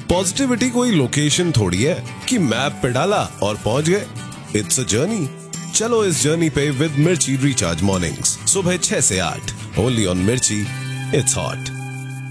Positivity कोई location थोड़ी है कि मैप पे डाला और पहुंच गए। It's a journey. चलो इस जर्नी पे विद मिर्ची रिचार्ज मॉर्निंग्स सुबह 6 से 8 ओनली ऑन मिर्ची। It's hot.